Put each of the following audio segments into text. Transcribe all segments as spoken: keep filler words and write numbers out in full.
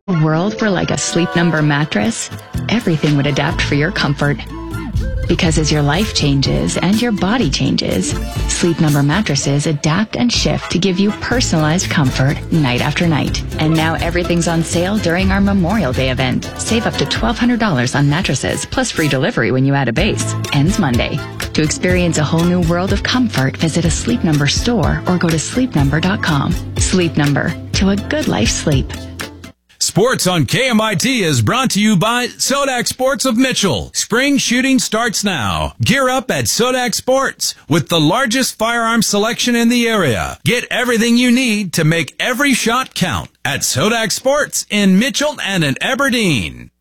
world were like a Sleep Number mattress, everything would adapt for your comfort. Because as your life changes and your body changes, Sleep Number mattresses adapt and shift to give you personalized comfort night after night. And now everything's on sale during our Memorial Day event. Save up to twelve hundred dollars on mattresses, plus free delivery when you add a base. Ends Monday. To experience a whole new world of comfort, visit a Sleep Number store or go to sleep number dot com. Sleep Number. To a good life sleep. Sports on K M I T is brought to you by Sodak Sports of Mitchell. Spring shooting starts now. Gear up at Sodak Sports with the largest firearm selection in the area. Get everything you need to make every shot count at Sodak Sports in Mitchell and in Aberdeen.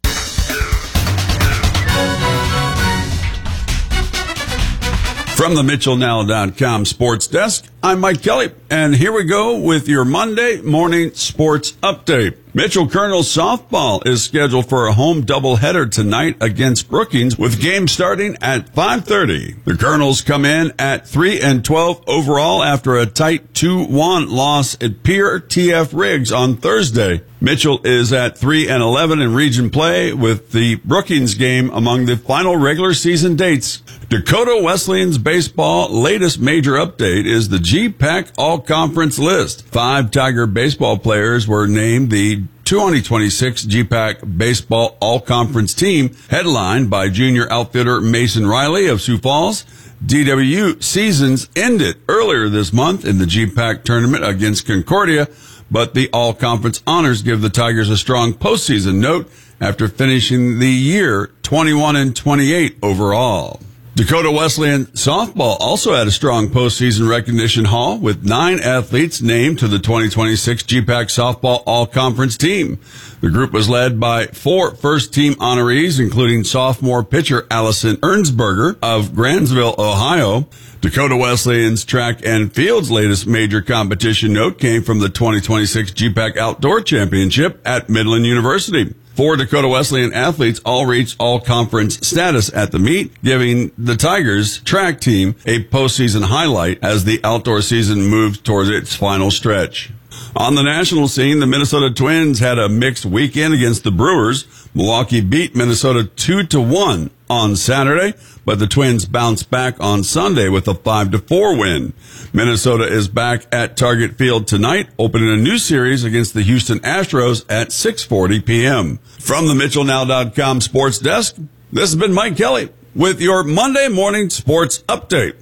From the Mitchell Now dot com sports desk, I'm Mike Kelly, and here we go with your Monday morning sports update. Mitchell Colonels softball is scheduled for a home doubleheader tonight against Brookings, with games starting at five thirty. The Colonels come in at three and twelve overall after a tight two one loss at Pierre T F Riggs on Thursday. Mitchell is at three and eleven in region play, with the Brookings game among the final regular season dates. Dakota Wesleyan's baseball latest major update is the G PAC All-Conference list. Five Tiger baseball players were named the twenty twenty-six G PAC Baseball All-Conference team, headlined by junior outfitter Mason Riley of Sioux Falls. D W U seasons ended earlier this month in the G PAC tournament against Concordia, but the All-Conference honors give the Tigers a strong postseason note after finishing the year twenty-one and twenty-eight overall. Dakota Wesleyan softball also had a strong postseason recognition haul, with nine athletes named to the twenty twenty-six G PAC softball all-conference team. The group was led by four first-team honorees, including sophomore pitcher Allison Ernsberger of Grantsville, Ohio. Dakota Wesleyan's track and field's latest major competition note came from the twenty twenty-six G PAC Outdoor Championship at Midland University. Four Dakota Wesleyan athletes all reached all-conference status at the meet, giving the Tigers track team a postseason highlight as the outdoor season moves towards its final stretch. On the national scene, the Minnesota Twins had a mixed weekend against the Brewers. Milwaukee beat Minnesota two to one on Saturday, but the Twins bounced back on Sunday with a five to four win. Minnesota is back at Target Field tonight, opening a new series against the Houston Astros at six forty p.m. From the Mitchell Now dot com sports desk, this has been Mike Kelly with your Monday morning sports update.